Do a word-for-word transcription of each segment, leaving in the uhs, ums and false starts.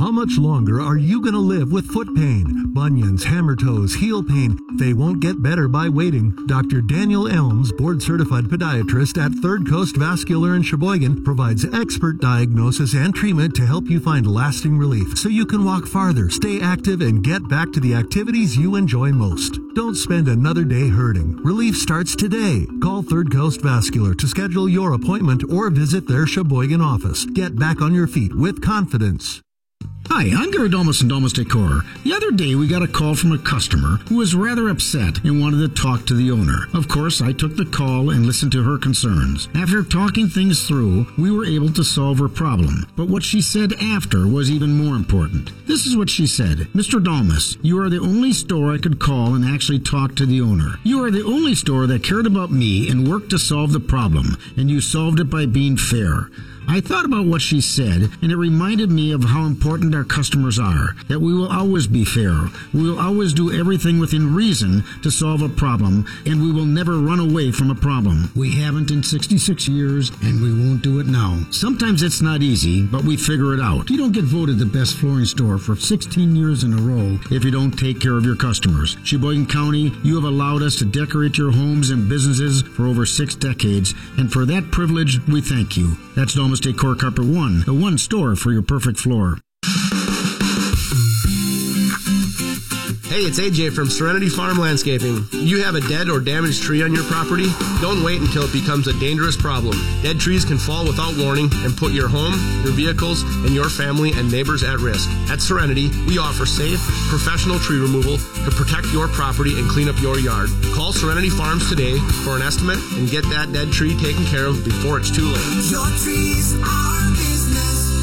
How much longer are you going to live with foot pain, bunions, hammer toes, heel pain? They won't get better by waiting. Doctor Daniel Elms, board-certified podiatrist at Third Coast Vascular in Sheboygan, provides expert diagnosis and treatment to help you find lasting relief so you can walk farther, stay active, and get back to the activities you enjoy most. Don't spend another day hurting. Relief starts today. Call Third Coast Vascular to schedule your appointment or visit their Sheboygan office. Get back on your feet with confidence. Hi, I'm Gary Domus and Domus Decor. The other day we got a call from a customer who was rather upset and wanted to talk to the owner. Of course, I took the call and listened to her concerns. After talking things through, we were able to solve her problem. But what she said after was even more important. This is what she said. Mister Domus, you are the only store I could call and actually talk to the owner. You are the only store that cared about me and worked to solve the problem, and you solved it by being fair. I thought about what she said, and it reminded me of how important our customers are, that we will always be fair. We will always do everything within reason to solve a problem, and we will never run away from a problem. We haven't in sixty-six years, and we won't do it now. Sometimes it's not easy, but we figure it out. You don't get voted the best flooring store for sixteen years in a row if you don't take care of your customers. Sheboygan County, you have allowed us to decorate your homes and businesses for over six decades, and for that privilege, we thank you. That's Domus Decor Carpet One, the one store for your perfect floor. Hey, it's A J from Serenity Farm Landscaping. You have a dead or damaged tree on your property? Don't wait until it becomes a dangerous problem. Dead trees can fall without warning and put your home, your vehicles, and your family and neighbors at risk. At Serenity, we offer safe, professional tree removal to protect your property and clean up your yard. Call Serenity Farms today for an estimate and get that dead tree taken care of before it's too late. Your trees are business.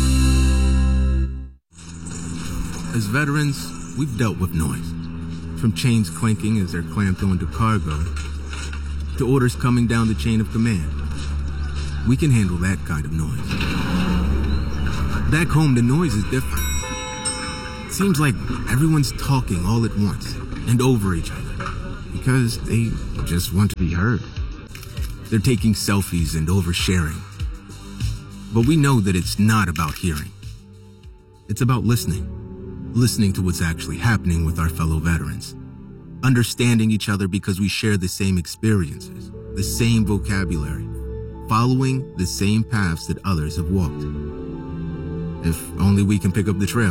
As veterans, we've dealt with noise. From chains clanking as they're clamped onto cargo, to orders coming down the chain of command. We can handle that kind of noise. Back home, the noise is different. It seems like everyone's talking all at once and over each other because they just want to be heard. They're taking selfies and oversharing. But we know that it's not about hearing. It's about listening. Listening to what's actually happening with our fellow veterans. Understanding each other because we share the same experiences, the same vocabulary, following the same paths that others have walked. If only we can pick up the trail.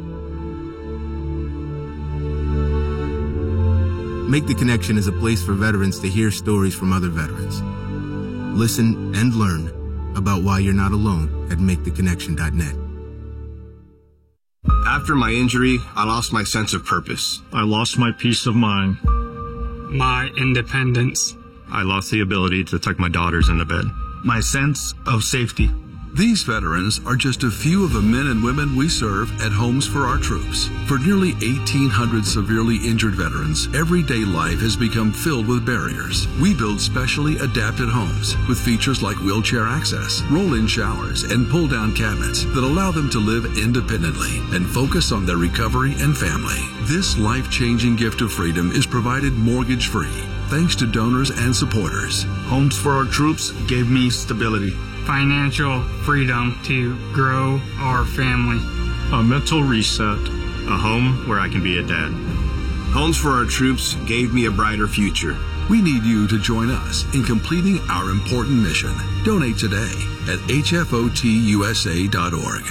Make the Connection is a place for veterans to hear stories from other veterans. Listen and learn about why you're not alone at make the connection dot net. After my injury, I lost my sense of purpose. I lost my peace of mind. My independence. I lost the ability to tuck my daughters into bed. My sense of safety. These veterans are just a few of the men and women we serve at Homes for Our Troops. For nearly eighteen hundred severely injured veterans, everyday life has become filled with barriers. We build specially adapted homes with features like wheelchair access, roll-in showers, and pull-down cabinets that allow them to live independently and focus on their recovery and family. This life-changing gift of freedom is provided mortgage-free, thanks to donors and supporters. Homes for Our Troops gave me stability. Financial freedom to grow our family. A mental reset. A home where I can be a dad. Homes for Our Troops gave me a brighter future. We need you to join us in completing our important mission. Donate today at H F O T U S A dot org.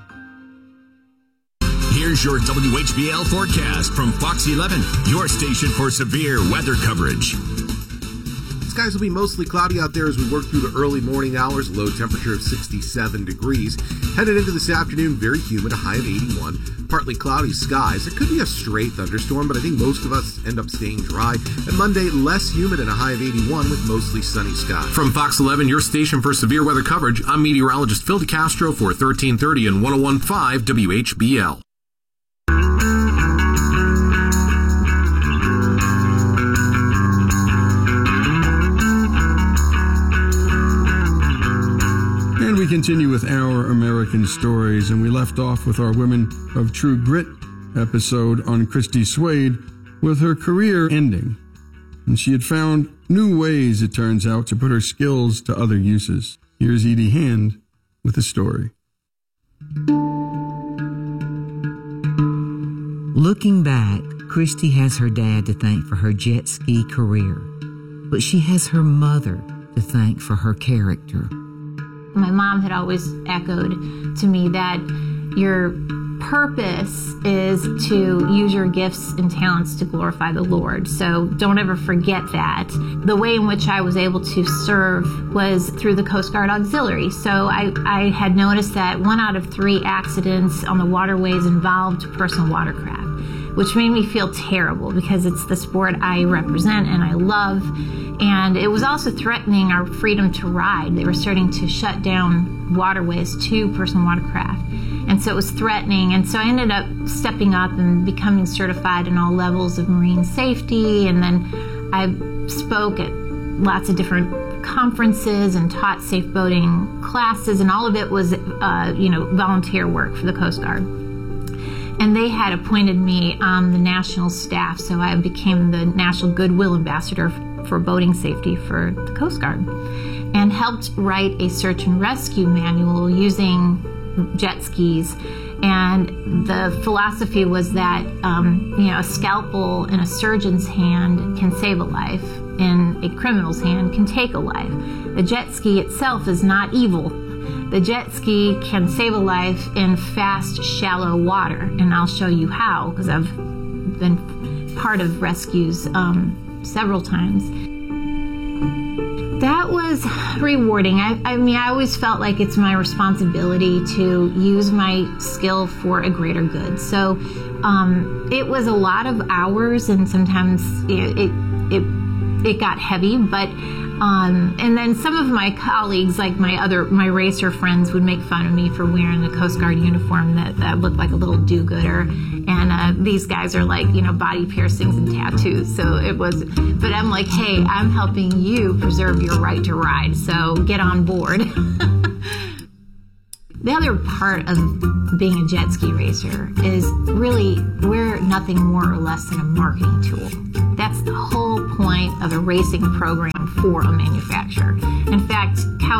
Here's your W H B L forecast from Fox eleven, your station for severe weather coverage. Skies will be mostly cloudy out there as we work through the early morning hours. Low temperature of sixty-seven degrees. Headed into this afternoon, very humid, a high of eighty-one. Partly cloudy skies. It could be a stray thunderstorm, but I think most of us end up staying dry. And Monday, less humid and a high of eighty-one with mostly sunny skies. From Fox eleven, your station for severe weather coverage, I'm meteorologist Phil DeCastro for thirteen thirty and one oh one point five W H B L. And we continue with Our American Stories, and we left off with our Women of True Grit episode on Christy Swade with her career ending. And she had found new ways, it turns out, to put her skills to other uses. Here's Edie Hand with the story. Looking back, Christy has her dad to thank for her jet ski career, but she has her mother to thank for her character. My mom had always echoed to me that your purpose is to use your gifts and talents to glorify the Lord. So don't ever forget that. The way in which I was able to serve was through the Coast Guard Auxiliary. So I, I had noticed that one out of three accidents on the waterways involved personal watercraft, which made me feel terrible because it's the sport I represent and I love. And it was also threatening our freedom to ride. They were starting to shut down waterways to personal watercraft. And so it was threatening. And so I ended up stepping up and becoming certified in all levels of marine safety. And then I spoke at lots of different conferences and taught safe boating classes. And all of it was, uh, you know, volunteer work for the Coast Guard. And they had appointed me on the national staff. So I became the National Goodwill Ambassador for boating safety for the Coast Guard and helped write a search and rescue manual using jet skis. And the philosophy was that um, you know, a scalpel in a surgeon's hand can save a life, and a criminal's hand can take a life. The jet ski itself is not evil. The jet ski can save a life in fast, shallow water, and I'll show you how, because I've been part of rescues um, several times. That was rewarding. I, I mean, I always felt like it's my responsibility to use my skill for a greater good. So um, it was a lot of hours, and sometimes it it it, it got heavy. But um, and then some of my colleagues, like my other my racer friends, would make fun of me for wearing a Coast Guard uniform that, that looked like a little do-gooder. And uh, these guys are like, you know, body piercings and tattoos. So it was, but I'm like, hey, I'm helping you preserve your right to ride. So get on board. The other part of being a jet ski racer is really we're nothing more or less than a marketing tool. That's the whole point of a racing program for a manufacturer. In fact,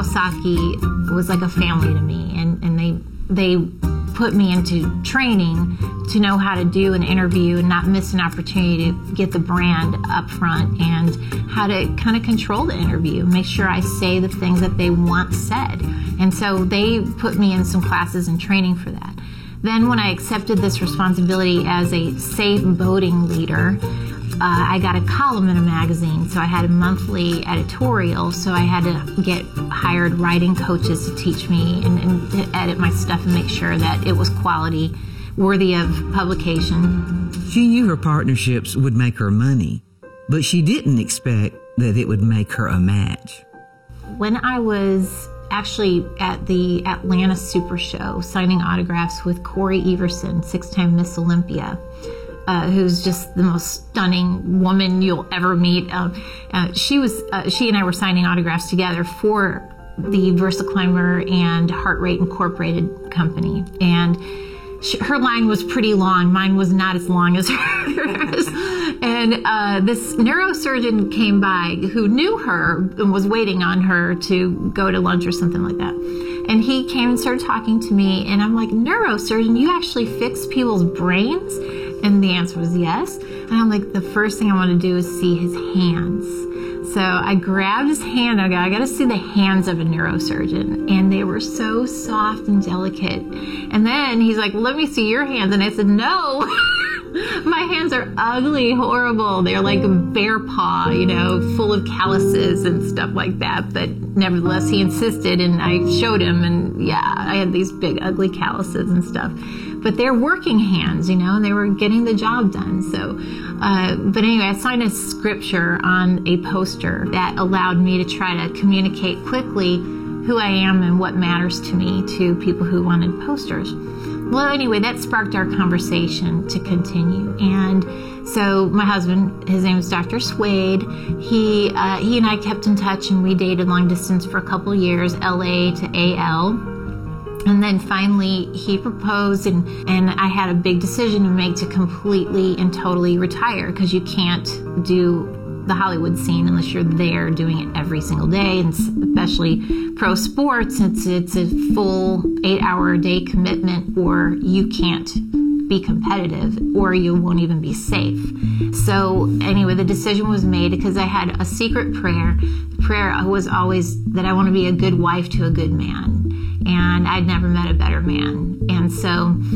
Kawasaki was like a family to me, and, and they they put me into training to know how to do an interview and not miss an opportunity to get the brand up front, and how to kind of control the interview, make sure I say the things that they want said. And so they put me in some classes and training for that. Then when I accepted this responsibility as a safe boating leader, uh, I got a column in a magazine, so I had a monthly editorial, so I had to get hired writing coaches to teach me and, and to edit my stuff and make sure that it was quality, worthy of publication. She knew her partnerships would make her money, but she didn't expect that it would make her a match. When I was actually at the Atlanta Super Show signing autographs with Corey Everson, six-time Miss Olympia, uh, who's just the most stunning woman you'll ever meet. Um, uh, she was, uh, she and I were signing autographs together for the VersaClimber and Heart Rate Incorporated company, and she, her line was pretty long. Mine was not as long as hers. And uh, this neurosurgeon came by who knew her and was waiting on her to go to lunch or something like that. And he came and started talking to me, and I'm like, neurosurgeon, you actually fix people's brains? And the answer was yes. And I'm like, the first thing I want to do is see his hands. So I grabbed his hand. I got, I got to see the hands of a neurosurgeon, and they were so soft and delicate. And then he's like, let me see your hands. And I said, no. My hands are ugly, horrible. They're like a bear paw, you know, full of calluses and stuff like that. But nevertheless, he insisted, and I showed him, and yeah, I had these big, ugly calluses and stuff. But they're working hands, you know, and they were getting the job done. So, uh, but anyway, I signed a scripture on a poster that allowed me to try to communicate quickly who I am and what matters to me to people who wanted posters. Well, anyway, that sparked our conversation to continue. And so my husband, his name is Doctor Swade, he uh, he and I kept in touch, and we dated long distance for a couple of years, L A to A L. And then finally he proposed, and, and I had a big decision to make to completely and totally retire, because you can't do the Hollywood scene unless you're there doing it every single day, and especially pro sports. It's it's a full eight hour a day commitment, or you can't be competitive or you won't even be safe. So anyway, the decision was made because I had a secret prayer. The prayer was always that I want to be a good wife to a good man. And I'd never met a better man. And so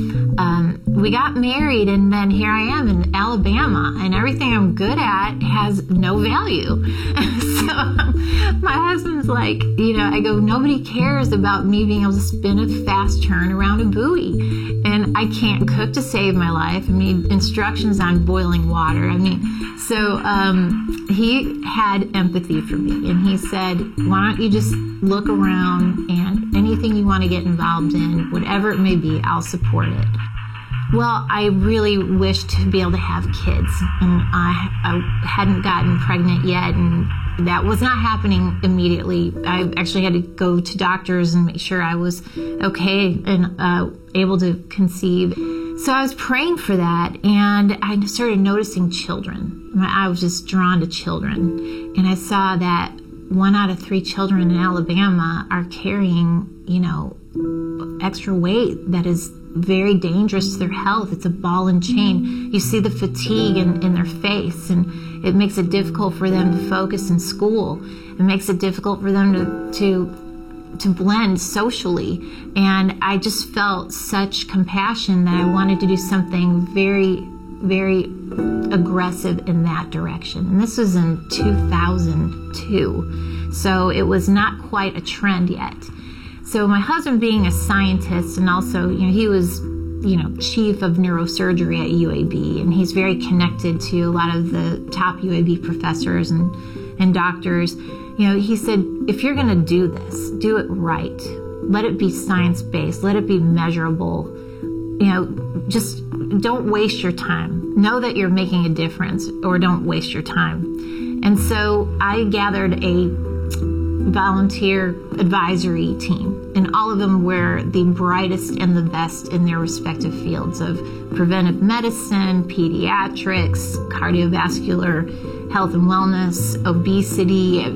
um, we got married, and then here I am in Alabama, and everything I'm good at has no value. So my husband's like, you know, I go, nobody cares about me being able to spin a fast turn around a buoy. And I can't cook to save my life. I mean, instructions on boiling water. I mean, so um, he had empathy for me, and he said, why don't you just look around, and anything you want to get involved in, whatever it may be, I'll support it. Well, I really wished to be able to have kids, and I, I hadn't gotten pregnant yet, and that was not happening immediately. I actually had to go to doctors and make sure I was okay and uh, able to conceive. So I was praying for that, and I started noticing children. I was just drawn to children, and I saw that one out of three children in Alabama are carrying, you know, extra weight that is very dangerous to their health. It's a ball and chain. You see the fatigue in, in their face, and it makes it difficult for them to focus in school. It makes it difficult for them to to to blend socially. And I just felt such compassion that I wanted to do something very, very aggressive in that direction. And this was in two thousand two. So it was not quite a trend yet. So my husband, being a scientist, and also, you know, he was, you know, chief of neurosurgery at U A B, and he's very connected to a lot of the top U A B professors and, and doctors. You know, he said, if you're going to do this, do it right. Let it be science-based. Let it be measurable. You know, just don't waste your time. Know that you're making a difference, or don't waste your time. And so I gathered a volunteer advisory team, and all of them were the brightest and the best in their respective fields of preventive medicine, pediatrics, cardiovascular health and wellness, obesity,